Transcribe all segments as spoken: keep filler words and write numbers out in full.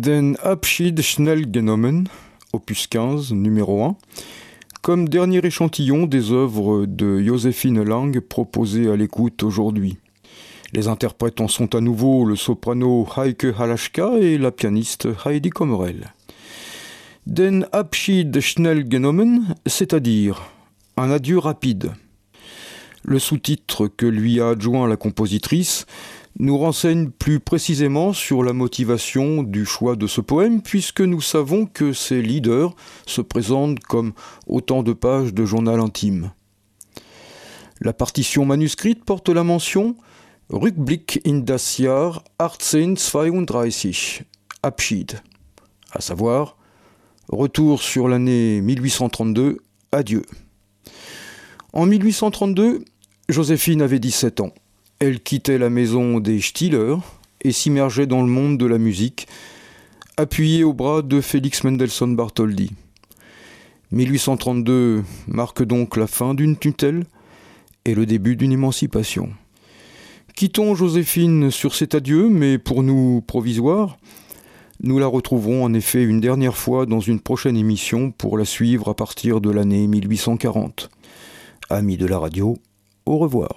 Den Abschied schnell genommen, opus quinze, numéro un, comme dernier échantillon des œuvres de Joséphine Lang proposées à l'écoute aujourd'hui. Les interprètes en sont à nouveau le soprano Heike Halaschka et la pianiste Heidi Kommerel. Den Abschied schnell genommen, c'est-à-dire un adieu rapide. Le sous-titre que lui a adjoint la compositrice nous renseigne plus précisément sur la motivation du choix de ce poème, puisque nous savons que ses leaders se présentent comme autant de pages de journal intime. La partition manuscrite porte la mention « Rückblick in das Jahr achtzehnhundertzweiunddreißig, Abschied », à savoir « Retour sur l'année mille huit cent trente-deux, adieu ». En mille huit cent trente-deux, Joséphine avait dix-sept ans. Elle quittait la maison des Stiller et s'immergeait dans le monde de la musique, appuyée au bras de Félix Mendelssohn Bartholdy. mille huit cent trente-deux marque donc la fin d'une tutelle et le début d'une émancipation. Quittons Joséphine sur cet adieu, mais pour nous provisoire. Nous la retrouverons en effet une dernière fois dans une prochaine émission pour la suivre à partir de l'année mille huit cent quarante. Amis de la radio, au revoir.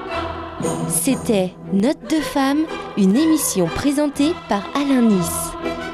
C'était Notes de femme, une émission présentée par Alain Nice.